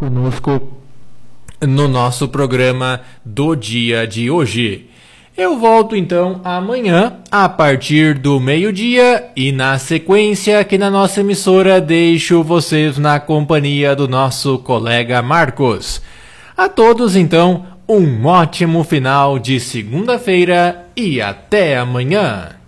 conosco no nosso programa do dia de hoje. Eu volto então amanhã a partir do meio-dia e na sequência aqui na nossa emissora deixo vocês na companhia do nosso colega Marcos. A todos então um ótimo final de segunda-feira e até amanhã.